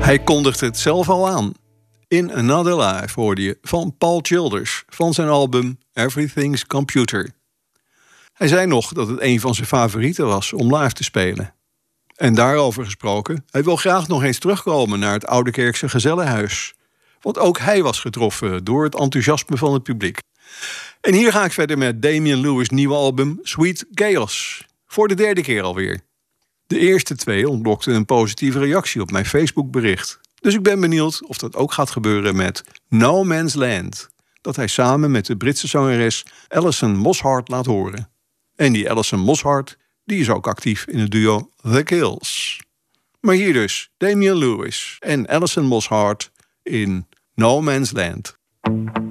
Hij kondigde het zelf al aan. In Another Life hoorde je van Paul Childers van zijn album Everything's Computer. Hij zei nog dat het een van zijn favorieten was om live te spelen. En daarover gesproken, hij wil graag nog eens terugkomen naar het Oudekerkse Gezellenhuis. Want ook hij was getroffen door het enthousiasme van het publiek. En hier ga ik verder met Damian Lewis' nieuwe album Sweet Chaos. Voor de 3e keer alweer. De eerste 2 ontlokten een positieve reactie op mijn Facebookbericht. Dus ik ben benieuwd of dat ook gaat gebeuren met No Man's Land, dat hij samen met de Britse zangeres Alison Mosshart laat horen. En die Alison Mosshart, die is ook actief in het duo The Kills. Maar hier dus Damian Lewis en Alison Mosshart in No Man's Land.